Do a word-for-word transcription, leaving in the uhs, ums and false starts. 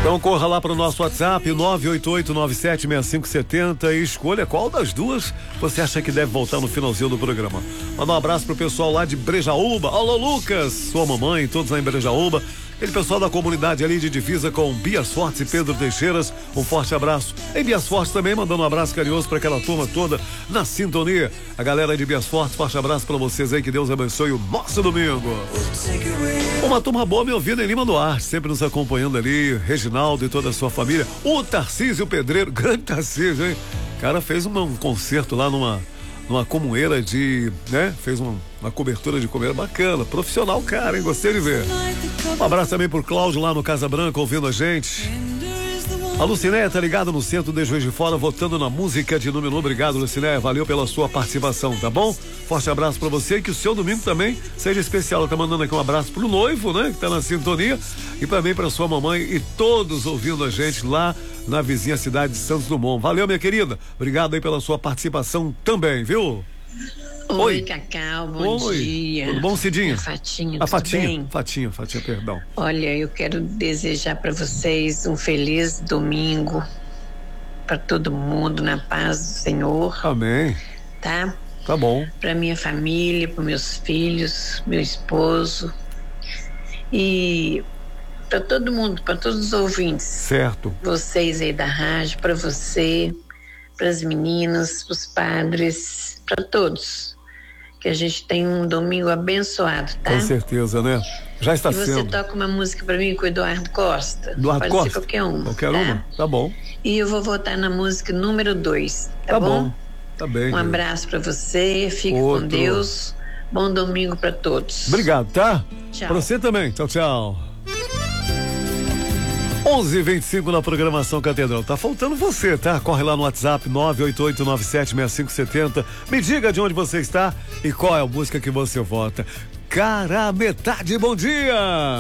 Então corra lá para o nosso WhatsApp nove oito oito nove sete seis cinco sete zero e escolha qual das duas você acha que deve voltar no finalzinho do programa. Manda um abraço pro pessoal lá de Brejaúba. Alô, Lucas, sua mamãe, todos lá em Brejaúba. Aquele pessoal da comunidade ali de divisa com Bias Fortes e Pedro Teixeiras, um forte abraço. Em Bias Fortes também, mandando um abraço carinhoso para aquela turma toda na sintonia. A galera de Bias Fortes, forte abraço para vocês aí, que Deus abençoe o nosso domingo. Uma turma boa me ouvindo em Lima Duarte, sempre nos acompanhando ali, Reginaldo e toda a sua família. O Tarcísio Pedreiro, grande Tarcísio, hein? O cara fez uma, um concerto lá numa... numa comunheira de, né? Fez uma, uma cobertura de comunheira bacana, profissional, cara, hein? Gostei de ver. Um abraço também pro Cláudio lá no Casa Branca, ouvindo a gente. A Lucinéia tá ligada no centro de Juiz de Fora, votando na música de número. Obrigado, Lucinéia, valeu pela sua participação, tá bom? Forte abraço pra você e que o seu domingo também seja especial. Ela tá mandando aqui um abraço pro noivo, né? Que tá na sintonia, e também pra sua mamãe e todos ouvindo a gente lá na vizinha cidade de Santos Dumont. Valeu, minha querida. Obrigado aí pela sua participação também, viu? Oi, Oi. Cacau, bom Oi. dia. Tudo bom, Cidinha? A Fatinha, A tudo Fatinha, bem? Fatinha, Fatinha, perdão. Olha, eu quero desejar para vocês um feliz domingo, para todo mundo, na paz do Senhor, Amém. tá? Tá bom. Para minha família, para meus filhos, meu esposo e para todo mundo, para todos os ouvintes. Certo. Vocês aí da rádio, para você, para as meninas, para os padres, para todos. Que a gente tem um domingo abençoado, tá? Com certeza, né? Já está E você sendo. toca uma música pra mim com o Eduardo Costa? Eduardo Pode Costa? ser qualquer uma. Qualquer tá? uma? Tá bom. E eu vou votar na música número dois, tá, Tá bom? bom. Tá bem. Um abraço pra você, fique Outro. com Deus. Bom domingo pra todos. Obrigado, tá? Tchau. Pra você também. Tchau, tchau. onze e vinte e cinco na programação Catedral. Tá faltando você, tá? Corre lá no WhatsApp nove oito oito nove sete seis cinco sete zero. Me diga de onde você está e qual é a música que você vota. Cara, metade, bom dia!